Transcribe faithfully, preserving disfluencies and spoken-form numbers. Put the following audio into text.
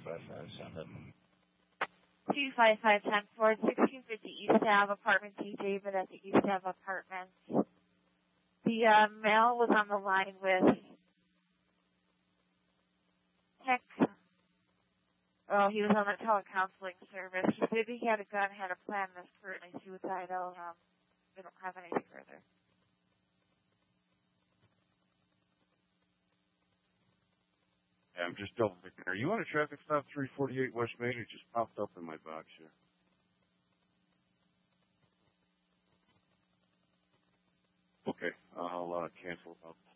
five five, send it. two five five ten four, sixteen fifty East Ave, apartment T. David at the East Ave Apartments. The uh, male was on the line with Tech. Oh, he was on the telecounseling service. He said he had a gun, had a plan, and is currently suicidal. Um, we don't have anything further. Yeah, I'm just double checking. Are you on a traffic stop three forty-eight West Main? It just popped up in my box here. Okay, I'll uh, cancel out.